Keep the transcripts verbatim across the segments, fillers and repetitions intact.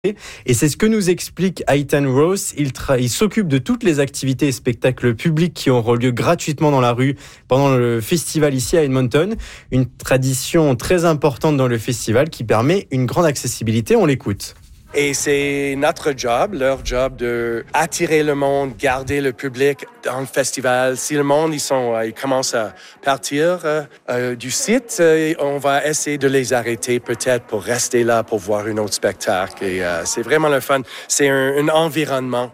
Et c'est ce que nous explique Ethan Ross. Il, tra- il s'occupe de toutes les activités et spectacles publics qui auront lieu gratuitement dans la rue pendant le festival ici à Edmonton. Une tradition très importante dans le festival qui permet une grande accessibilité. On l'écoute. Et c'est notre job, leur job, de attirer le monde, garder le public dans le festival. Si le monde, ils sont, ils commencent à partir euh, euh, du site, euh, on va essayer de les arrêter peut-être pour rester là pour voir un autre spectacle. Et euh, c'est vraiment le fun. C'est un, un environnement.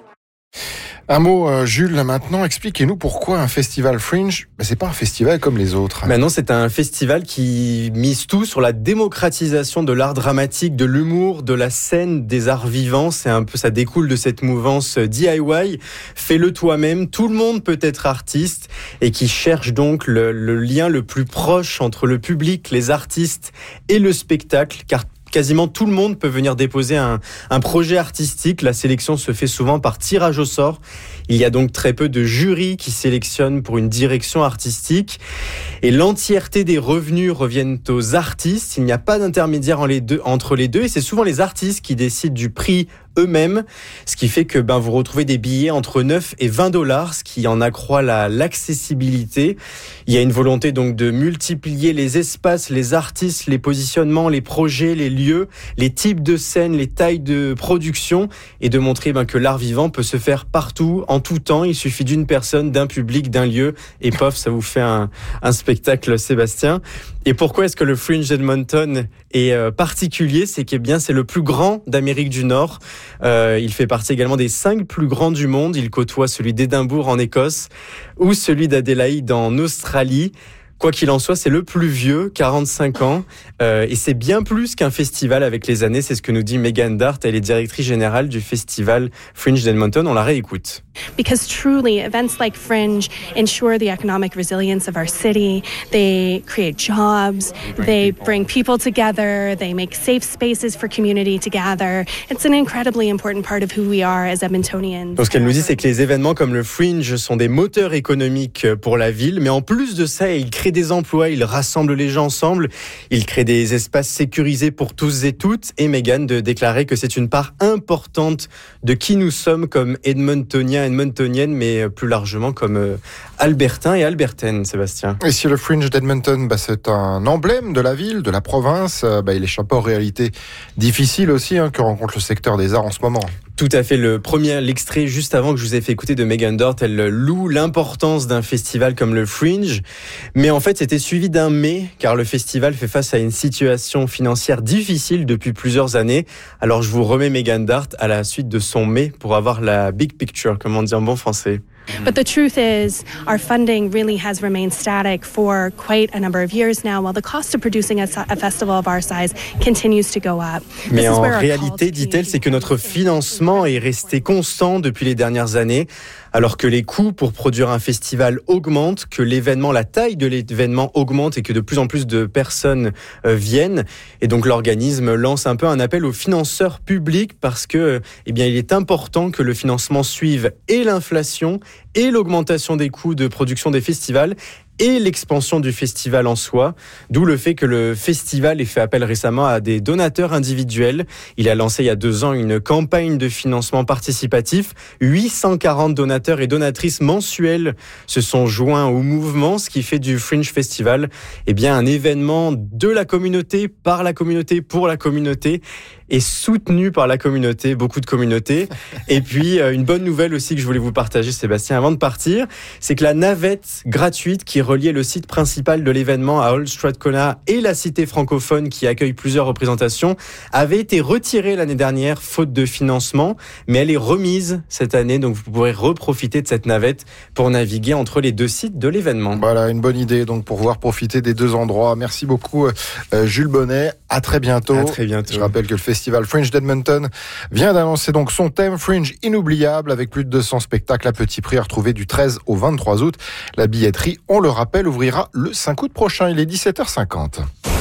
Un mot, euh, Jules, maintenant, expliquez-nous pourquoi un festival Fringe, ben, c'est pas un festival comme les autres. Maintenant, c'est un festival qui mise tout sur la démocratisation de l'art dramatique, de l'humour, de la scène, des arts vivants. C'est un peu, ça découle de cette mouvance D I Y. Fais-le toi-même. Tout le monde peut être artiste et qui cherche donc le, le lien le plus proche entre le public, les artistes et le spectacle, car quasiment tout le monde peut venir déposer un, un projet artistique. La sélection se fait souvent par tirage au sort. Il y a donc très peu de jurys qui sélectionnent pour une direction artistique. Et l'entièreté des revenus reviennent aux artistes. Il n'y a pas d'intermédiaire en les deux, entre les deux. Et c'est souvent les artistes qui décident du prix eux-mêmes. Ce qui fait que ben, vous retrouvez des billets entre neuf et vingt dollars, ce qui en accroît la, l'accessibilité. Il y a une volonté donc de multiplier les espaces, les artistes, les positionnements, les projets, les lieux, les types de scènes, les tailles de production et de montrer ben, que l'art vivant peut se faire partout, en tout temps. Il suffit d'une personne, d'un public, d'un lieu et pof, ça vous fait un, un spectacle, Sébastien. Et pourquoi est-ce que le Fringe d'Edmonton est euh, particulier? C'est que bien, c'est le plus grand d'Amérique du Nord. Euh, il fait partie également des cinq plus grands du monde. Il côtoie celui d'Édimbourg en Écosse ou celui d'Adélaïde en Australie. Quoi qu'il en soit, c'est le plus vieux, quarante-cinq ans, euh, et c'est bien plus qu'un festival avec les années. C'est ce que nous dit Megan Dart, elle est directrice générale du festival Fringe d'Edmonton. On la réécoute. Because truly, events like Fringe ensure the economic resilience of our city. They create jobs, they bring people together, they make safe spaces for community to gather. It's an incredibly important part of who we are as Edmontonians. Donc, ce qu'elle nous dit, c'est que les événements comme le Fringe sont des moteurs économiques pour la ville, mais en plus de ça, ils créent des emplois, ils rassemblent les gens ensemble, ils créent des espaces sécurisés pour tous et toutes. Et Megan de déclarer que c'est une part importante de qui nous sommes comme Edmontoniens, Edmontoniennes, mais plus largement comme Albertains et Albertaines, Sébastien. Et si le Fringe d'Edmonton, bah, c'est un emblème de la ville, de la province, bah, il échappe pas aux réalités difficiles aussi hein, que rencontre le secteur des arts en ce moment. Tout à fait. Le premier, l'extrait juste avant que je vous ai fait écouter de Megan Dart, elle loue l'importance d'un festival comme le Fringe. Mais en fait, c'était suivi d'un mais, car le festival fait face à une situation financière difficile depuis plusieurs années. Alors, je vous remets Megan Dart à la suite de son mais pour avoir la big picture, comme on dit en bon français. But the truth is, our funding really has remained static for quite a number of years now, while the cost of producing a, a festival of our size continues to go up. Mais en réalité, dit-elle, c'est que notre financement est resté constant depuis les dernières années, alors que les coûts pour produire un festival augmentent, que l'événement, la taille de l'événement augmente et que de plus en plus de personnes euh, viennent. Et donc l'organisme lance un peu un appel aux financeurs publics parce que, eh bien, il est important que le financement suive et l'inflation et l'augmentation des coûts de production des festivals et l'expansion du festival en soi, d'où le fait que le festival ait fait appel récemment à des donateurs individuels. Il a lancé il y a deux ans une campagne de financement participatif. huit cent quarante donateurs et donatrices mensuels se sont joints au mouvement, ce qui fait du Fringe Festival eh bien, un événement de la communauté, par la communauté, pour la communauté, et soutenu par la communauté, beaucoup de communautés. Et puis, une bonne nouvelle aussi que je voulais vous partager, Sébastien, avant de partir, c'est que la navette gratuite qui reliait le site principal de l'événement à Old Strathcona et la cité francophone qui accueille plusieurs représentations avait été retirée l'année dernière, faute de financement, mais elle est remise cette année, donc vous pourrez reprofiter de cette navette pour naviguer entre les deux sites de l'événement. Voilà, une bonne idée donc pour pouvoir profiter des deux endroits. Merci beaucoup euh, Jules Bonnet, à très bientôt. À très bientôt. Je rappelle que le festival Fringe d'Edmonton vient d'annoncer donc son thème Fringe inoubliable avec plus de deux cents spectacles à petit prix à retrouver du treize au vingt-trois août. La billetterie, on le rappelle, ouvrira le cinq août prochain. Il est dix-sept heures cinquante.